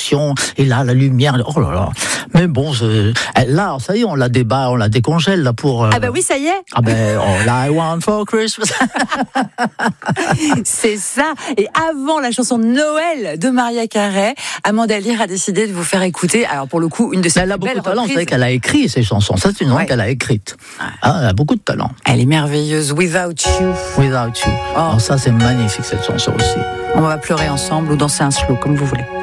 passion, et là, la lumière, oh là là. Mais bon, là, ça y est, on la débat, on la décongèle, là, pour... Ah bah oui, ça y est. Ah ben, All I Want for Christmas. C'est ça. Et avant la chanson de Noël de Mariah Carey, Amanda Lear a décidé de vous faire écouter, alors pour le coup, une de ses Elle a plus beaucoup belles de talent, reprises. c'est vrai qu'elle a écrit ces chansons. Ça, c'est une chanson qu'elle a écrite. Ah, elle a beaucoup de talent. Elle est merveilleuse, Without You. Without You. Oh. Alors ça, c'est magnifique, cette chanson aussi. On va pleurer ensemble ou danser un slow, comme vous voulez.